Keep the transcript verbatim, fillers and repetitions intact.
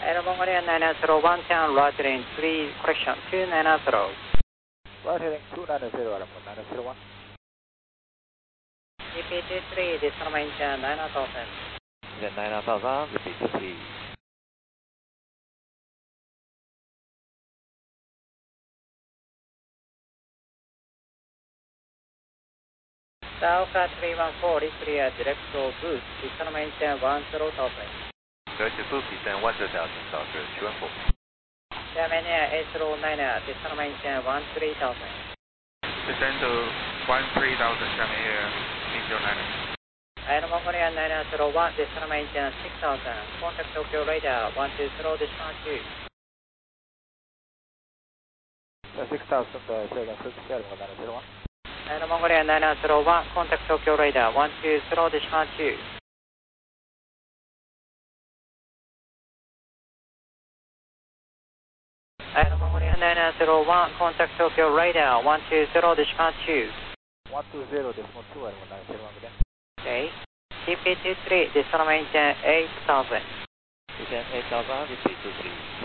Air Mongolia nine nine zero one ten, right heading three, correction, two nine zero. Right heading two nine zero, Air Mongolia nine nine zero one. G P T three, decimal maintain nine thousand. Then nine thousand, repeat to three. Sauka three one four, is clear, direct to boost, decimal maintain one zero thousand. Direct to boost, descend one zero thousand, Doctor two one four. Germania eight zero nine, decimal maintain one three thousand. Descend to one three thousand, German Air eight zero nine. Air Mongolia nine nine zero one, decimal maintain six thousand. Contact Tokyo radar one two zero, decimal two. six thousand, uh, seven six, Air Mongolia nine zero one. Air Mongolia nine nine zero one, contact Tokyo radar one two zero, decimal two. Air Mongolia nine nine zero one, contact Tokyo radar one two zero, decimal two. one two zero, decimal two, Air Mongolia nine zero one again. Okay. G P T three, decimal maintain eight thousand. Descend eight thousand, repeat to three.